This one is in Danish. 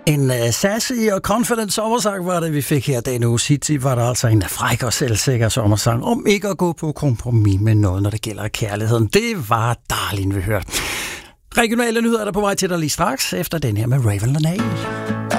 En sassy og confident sommersang var det, vi fik her denne uge. City var der altså en fræk og selvsikker sommersang om ikke at gå på kompromis med noget, når det gælder kærligheden. Det var Darlene, vi hørte. Regionale nyheder er der på vej til dig lige straks, efter den her med Raven Lenae.